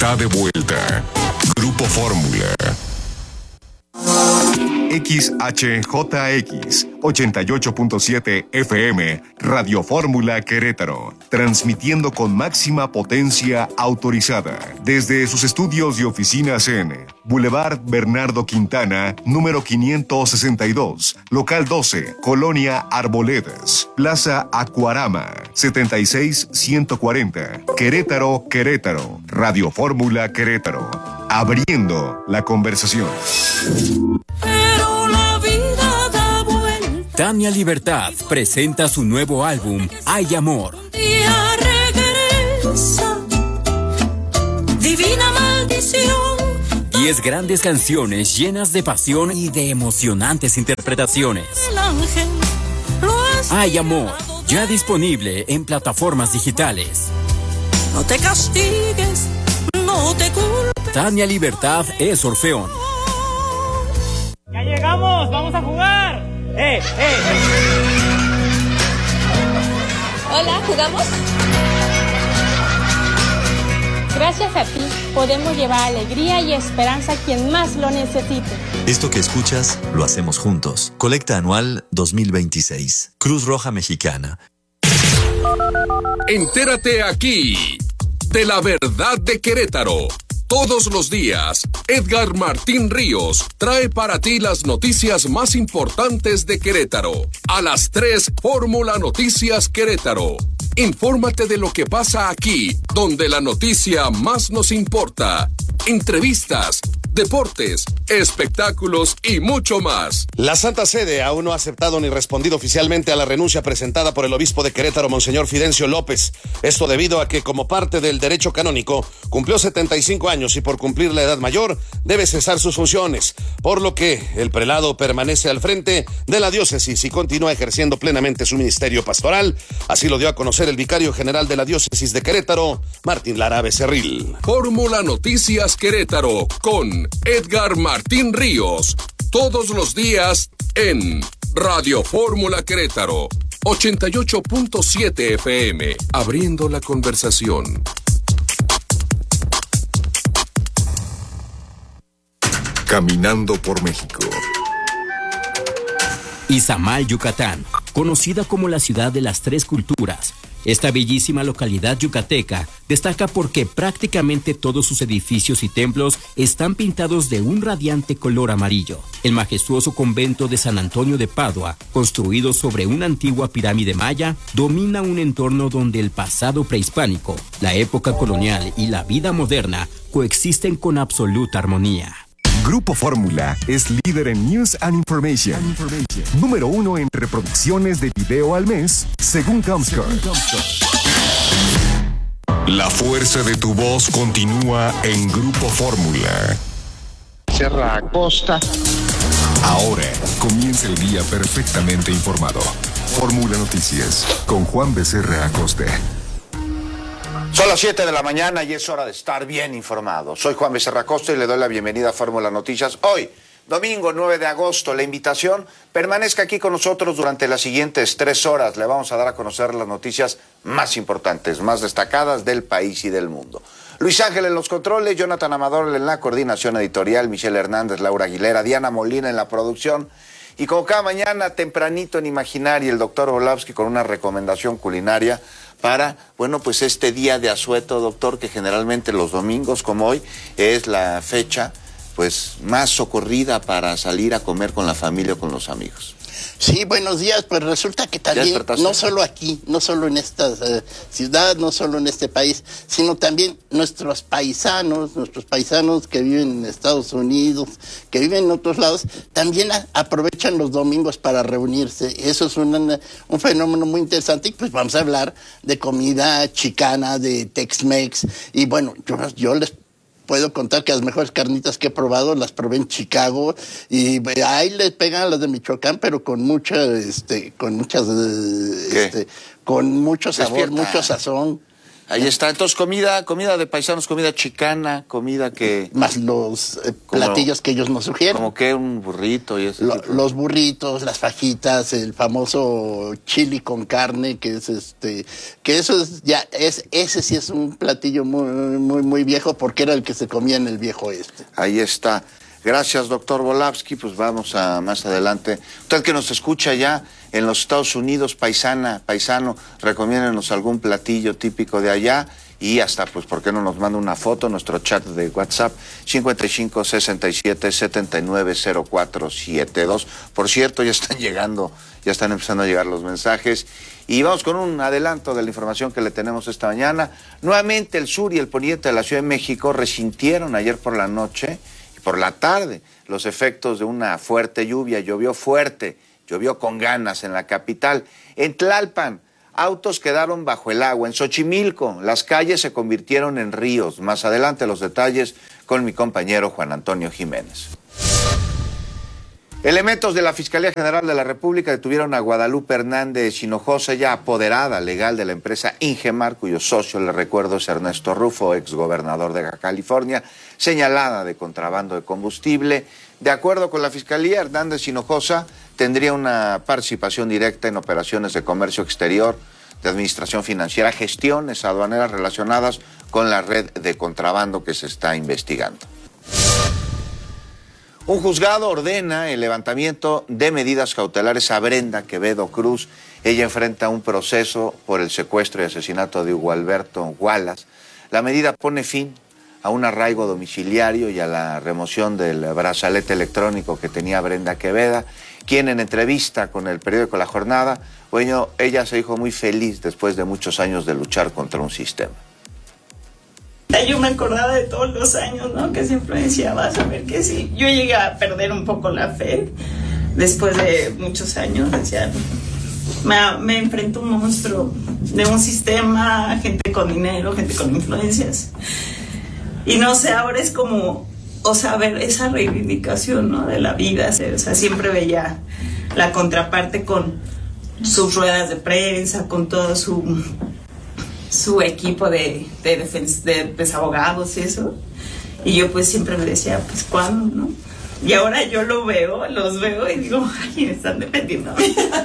está de vuelta. Grupo Fórmula. XHJX 88.7 FM, Radio Fórmula Querétaro, transmitiendo con máxima potencia autorizada desde sus estudios y oficinas en Boulevard Bernardo Quintana, número 562, local 12, Colonia Arboledas, Plaza Acuarama, 76140, Querétaro, Querétaro, Radio Fórmula Querétaro, abriendo la conversación. Tania Libertad presenta su nuevo álbum, Hay Amor. Regresa, divina maldición. 10 grandes canciones llenas de pasión y de emocionantes interpretaciones. Hay Amor, ya disponible en plataformas digitales. No te castigues, no te culpes. Tania Libertad es Orfeón. ¡Ya llegamos! ¡Vamos a jugar! Hola, ¿jugamos? Gracias a ti podemos llevar alegría y esperanza a quien más lo necesite. Esto que escuchas lo hacemos juntos. Colecta anual 2026. Cruz Roja Mexicana. Entérate aquí de la verdad de Querétaro. Todos los días, Edgar Martín Ríos trae para ti las noticias más importantes de Querétaro. A las 3, Fórmula Noticias Querétaro. Infórmate de lo que pasa aquí, donde la noticia más nos importa. Entrevistas, deportes, espectáculos y mucho más. La Santa Sede aún no ha aceptado ni respondido oficialmente a la renuncia presentada por el obispo de Querétaro, Monseñor Fidencio López. Esto debido a que, como parte del derecho canónico, cumplió 75 años y por cumplir la edad mayor debe cesar sus funciones, por lo que el prelado permanece al frente de la diócesis y continúa ejerciendo plenamente su ministerio pastoral. Así lo dio a conocer el vicario general de la diócesis de Querétaro, Martín Lara Becerril. Fórmula Noticias Querétaro con Edgar Martín Ríos, todos los días en Radio Fórmula Querétaro, 88.7 FM, abriendo la conversación. Caminando por México. Izamal, Yucatán, conocida como la ciudad de las 3 culturas. Esta bellísima localidad yucateca destaca porque prácticamente todos sus edificios y templos están pintados de un radiante color amarillo. El majestuoso convento de San Antonio de Padua, construido sobre una antigua pirámide maya, domina un entorno donde el pasado prehispánico, la época colonial y la vida moderna coexisten con absoluta armonía. Grupo Fórmula es líder en News and Information. Número 1 en reproducciones de video al mes, según Comscore. La fuerza de tu voz continúa en Grupo Fórmula. Serra Acosta. Ahora comienza el día perfectamente informado. Fórmula Noticias con Juan Becerra Acosta. Son las 7 de la mañana y es hora de estar bien informado. Soy Juan Becerra Acosta y le doy la bienvenida a Fórmula Noticias. Hoy, domingo 9 de agosto, la invitación, permanezca aquí con nosotros durante las siguientes 3 horas. Le vamos a dar a conocer las noticias más importantes, más destacadas del país y del mundo. Luis Ángel en los controles, Jonathan Amador en la coordinación editorial, Michelle Hernández, Laura Aguilera, Diana Molina en la producción. Y como cada mañana, tempranito en Imaginaria, el doctor Volavsky con una recomendación culinaria para, bueno, pues este día de asueto, doctor, que generalmente los domingos como hoy es la fecha pues más socorrida para salir a comer con la familia o con los amigos. Sí, buenos días. Pues resulta que también, no solo aquí, no solo en esta ciudad, no solo en este país, sino también nuestros paisanos que viven en Estados Unidos, que viven en otros lados, también aprovechan los domingos para reunirse. Eso es un fenómeno muy interesante y pues vamos a hablar de comida chicana, de Tex-Mex. Y bueno, yo les puedo contar que las mejores carnitas que he probado las probé en Chicago y ahí les pegan a las de Michoacán, pero con mucho sabor, mucho sazón. Ahí está. Entonces, comida de paisanos, comida chicana, comida que... Más los platillos que ellos nos sugieren. Como que un burrito y eso. Los burritos, las fajitas, el famoso chili con carne, que es que eso es ya, ese sí es un platillo muy viejo, porque era el que se comía en el viejo oeste. Ahí está. Gracias, doctor Volavsky. Pues vamos a más adelante. Usted que nos escucha ya en los Estados Unidos, paisano, recomiéndenos algún platillo típico de allá y hasta, pues, ¿por qué no nos manda una foto? Nuestro chat de WhatsApp, 55 67 79 04 72. Por cierto, ya están empezando a llegar los mensajes. Y vamos con un adelanto de la información que le tenemos esta mañana. Nuevamente el sur y el poniente de la Ciudad de México resintieron ayer por la noche por la tarde los efectos de una fuerte lluvia. Llovió fuerte, llovió con ganas en la capital. En Tlalpan, autos quedaron bajo el agua. En Xochimilco, las calles se convirtieron en ríos. Más adelante los detalles con mi compañero Juan Antonio Jiménez. Elementos de la Fiscalía General de la República detuvieron a Guadalupe Hernández Hinojosa, ya apoderada legal de la empresa Ingemar, cuyo socio, le recuerdo, es Ernesto Rufo, exgobernador de California, señalada de contrabando de combustible. De acuerdo con la Fiscalía, Hernández Hinojosa tendría una participación directa en operaciones de comercio exterior, de administración financiera, gestiones aduaneras relacionadas con la red de contrabando que se está investigando. Un juzgado ordena el levantamiento de medidas cautelares a Brenda Quevedo Cruz. Ella enfrenta un proceso por el secuestro y asesinato de Hugo Alberto Wallace. La medida pone fin a un arraigo domiciliario y a la remoción del brazalete electrónico que tenía Brenda Quevedo, quien en entrevista con el periódico La Jornada, bueno, ella se dijo muy feliz después de muchos años de luchar contra un sistema. Yo me acordaba de todos los años, ¿no? Que siempre me decía, vas a ver que sí. Yo llegué a perder un poco la fe después de muchos años. Decía, me enfrento a un monstruo de un sistema, gente con dinero, gente con influencias. Y no sé, ahora es como, o sea, ver esa reivindicación, ¿no? De la vida. O sea, siempre veía la contraparte con sus ruedas de prensa, con todo su equipo de abogados y eso, y yo pues siempre me decía, pues ¿cuándo, no? Y ahora yo los veo y digo, ay, me están defendiendo.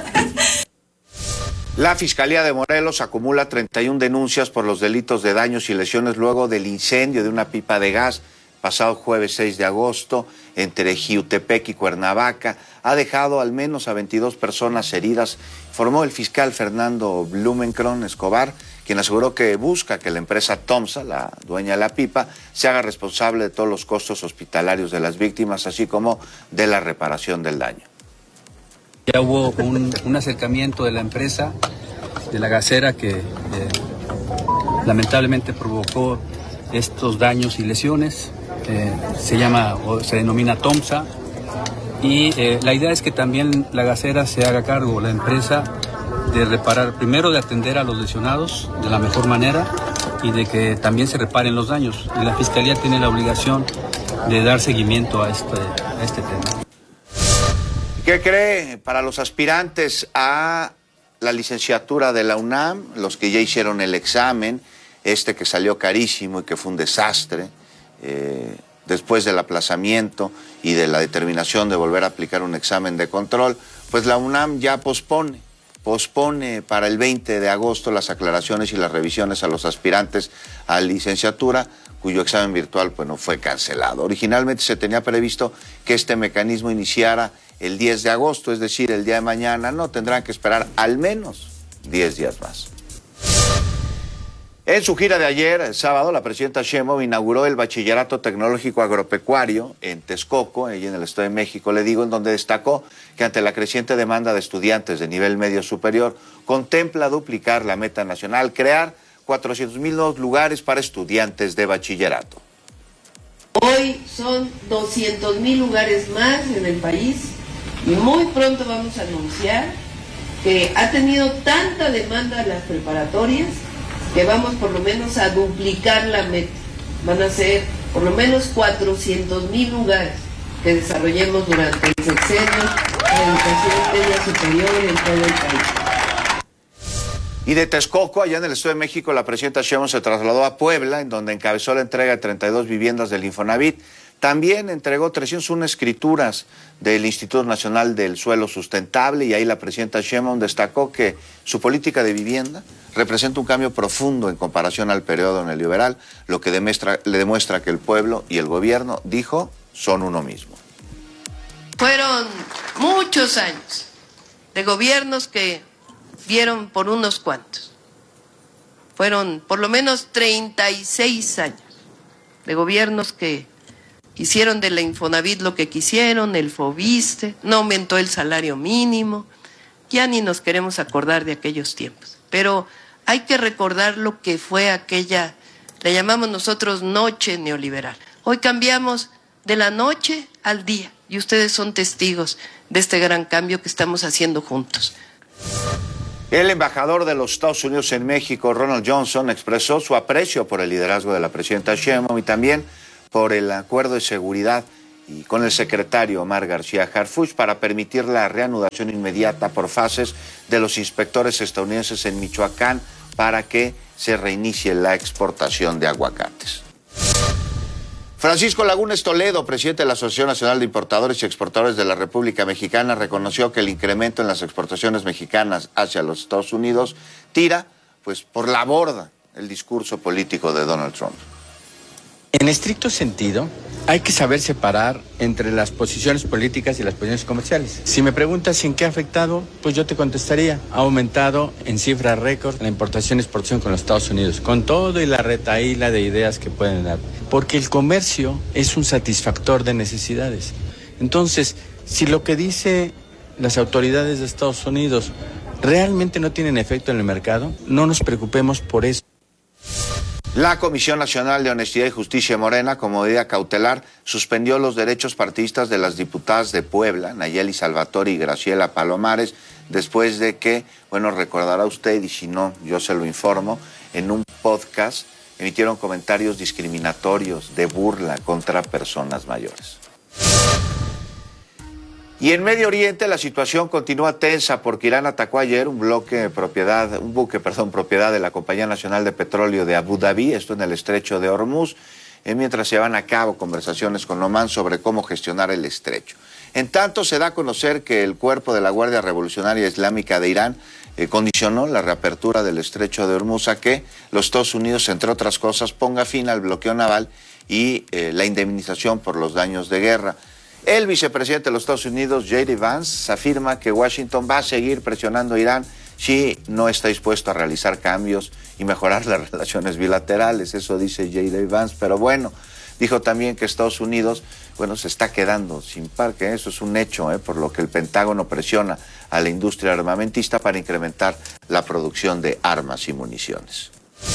La Fiscalía de Morelos acumula 31 denuncias por los delitos de daños y lesiones luego del incendio de una pipa de gas pasado jueves 6 de agosto entre Jiutepec y Cuernavaca. Ha dejado al menos a 22 personas heridas, informó el fiscal Fernando Blumenkron Escobar, quien aseguró que busca que la empresa Tomsa, la dueña de la pipa, se haga responsable de todos los costos hospitalarios de las víctimas, así como de la reparación del daño. Ya hubo un acercamiento de la empresa, de la gasera, que lamentablemente provocó estos daños y lesiones. Se denomina Tomsa, y la idea es que también la gasera se haga cargo, la empresa, de reparar, primero de atender a los lesionados de la mejor manera y de que también se reparen los daños. Y la Fiscalía tiene la obligación de dar seguimiento a este tema. ¿Qué cree? Para los aspirantes a la licenciatura de la UNAM, los que ya hicieron el examen, que salió carísimo y que fue un desastre, después del aplazamiento y de la determinación de volver a aplicar un examen de control, pues la UNAM ya pospone para el 20 de agosto las aclaraciones y las revisiones a los aspirantes a licenciatura, cuyo examen virtual pues no fue cancelado. Originalmente se tenía previsto que este mecanismo iniciara el 10 de agosto, es decir, el día de mañana. No, tendrán que esperar al menos 10 días más. En su gira de ayer, el sábado, la presidenta Sheinbaum inauguró el Bachillerato Tecnológico Agropecuario en Texcoco, allí en el Estado de México, en donde destacó que ante la creciente demanda de estudiantes de nivel medio superior, contempla duplicar la meta nacional, crear 400,000 nuevos lugares para estudiantes de bachillerato. Hoy son 200,000 lugares más en el país y muy pronto vamos a anunciar que ha tenido tanta demanda las preparatorias que vamos por lo menos a duplicar la meta. Van a ser por lo menos 400,000 lugares que desarrollemos durante el sexenio de educación media superior en todo el país. Y de Texcoco, allá en el Estado de México, la presidenta Sheinbaum se trasladó a Puebla, en donde encabezó la entrega de 32 viviendas del Infonavit. También entregó 301 escrituras del Instituto Nacional del Suelo Sustentable, y ahí la presidenta Sheinbaum destacó que su política de vivienda representa un cambio profundo en comparación al periodo neoliberal, lo que le demuestra que el pueblo y el gobierno, dijo, son uno mismo. Fueron muchos años de gobiernos que vieron por unos cuantos. Fueron por lo menos 36 años de gobiernos que hicieron de la Infonavit lo que quisieron, el Fobiste, no aumentó el salario mínimo. Ya ni nos queremos acordar de aquellos tiempos. Pero hay que recordar lo que fue aquella, le llamamos nosotros noche neoliberal. Hoy cambiamos de la noche al día y ustedes son testigos de este gran cambio que estamos haciendo juntos. El embajador de los Estados Unidos en México, Ronald Johnson, expresó su aprecio por el liderazgo de la presidenta Sheinbaum y también por el acuerdo de seguridad y con el secretario Omar García Harfuch para permitir la reanudación inmediata por fases de los inspectores estadounidenses en Michoacán para que se reinicie la exportación de aguacates. Francisco Lagunes Toledo, presidente de la Asociación Nacional de Importadores y Exportadores de la República Mexicana, reconoció que el incremento en las exportaciones mexicanas hacia los Estados Unidos tira, pues, por la borda el discurso político de Donald Trump. En estricto sentido, hay que saber separar entre las posiciones políticas y las posiciones comerciales. Si me preguntas en qué ha afectado, pues yo te contestaría. Ha aumentado en cifra récord la importación y exportación con los Estados Unidos, con todo y la retahíla de ideas que pueden dar. Porque el comercio es un satisfactor de necesidades. Entonces, si lo que dice las autoridades de Estados Unidos realmente no tienen efecto en el mercado, no nos preocupemos por eso. La Comisión Nacional de Honestidad y Justicia de Morena, como medida cautelar, suspendió los derechos partidistas de las diputadas de Puebla, Nayeli Salvatore y Graciela Palomares, después de que, bueno, recordará usted, y si no, yo se lo informo, en un podcast emitieron comentarios discriminatorios, de burla contra personas mayores. Y en Medio Oriente la situación continúa tensa porque Irán atacó ayer un buque propiedad de la Compañía Nacional de Petróleo de Abu Dhabi, esto en el estrecho de Hormuz, mientras se llevan a cabo conversaciones con Omán sobre cómo gestionar el estrecho. En tanto, se da a conocer que el cuerpo de la Guardia Revolucionaria Islámica de Irán condicionó la reapertura del estrecho de Hormuz a que los Estados Unidos, entre otras cosas, ponga fin al bloqueo naval y la indemnización por los daños de guerra. El vicepresidente de los Estados Unidos, J.D. Vance, afirma que Washington va a seguir presionando a Irán si no está dispuesto a realizar cambios y mejorar las relaciones bilaterales. Eso dice J.D. Vance, pero bueno, dijo también que Estados Unidos, bueno, se está quedando sin parque. Eso es un hecho, por lo que el Pentágono presiona a la industria armamentista para incrementar la producción de armas y municiones.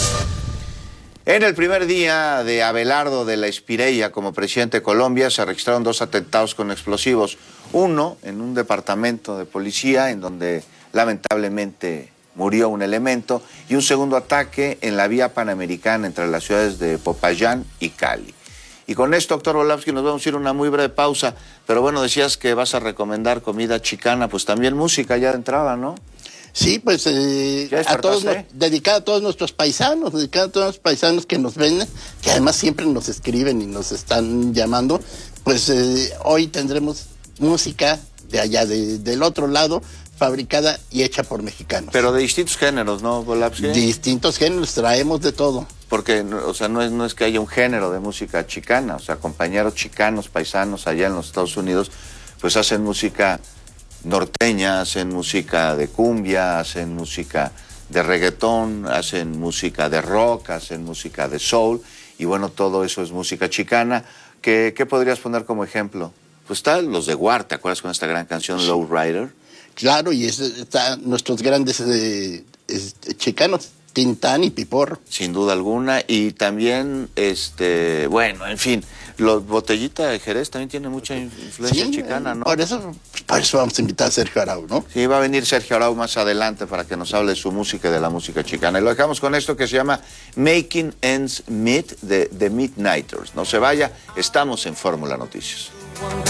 En el primer día de Abelardo de la Espireia como presidente de Colombia se registraron 2 atentados con explosivos. Uno en un departamento de policía en donde lamentablemente murió un elemento, y un segundo ataque en la vía panamericana entre las ciudades de Popayán y Cali. Y con esto, doctor Volapsky, nos vamos a ir a una muy breve pausa. Pero bueno, decías que vas a recomendar comida chicana, pues también música ya de entrada, ¿no? Sí, pues dedicada a todos nuestros paisanos, que nos ven, que además siempre nos escriben y nos están llamando. Pues hoy tendremos música de allá, del otro lado, fabricada y hecha por mexicanos. Pero de distintos géneros, ¿no, Volapsky? Distintos géneros, traemos de todo. Porque, o sea, no es que haya un género de música chicana, o sea, compañeros chicanos, paisanos allá en los Estados Unidos, pues hacen música norteña, hacen música de cumbia, hacen música de reggaetón, hacen música de rock, hacen música de soul, y bueno, todo eso es música chicana. ¿Qué podrías poner como ejemplo? Pues está los de Guar, ¿te acuerdas con esta gran canción Low Rider? Claro, y están nuestros grandes chicanos, Tintán y Piporro. Sin duda alguna, y también, bueno, en fin, los Botellita de Jerez también tiene mucha influencia chicana, ¿no? Por eso vamos a invitar a Sergio Arau, ¿no? Sí, va a venir Sergio Arau más adelante para que nos hable de su música y de la música chicana. Y lo dejamos con esto que se llama Making Ends Meet de The Midnighters. No se vaya, estamos en Fórmula Noticias.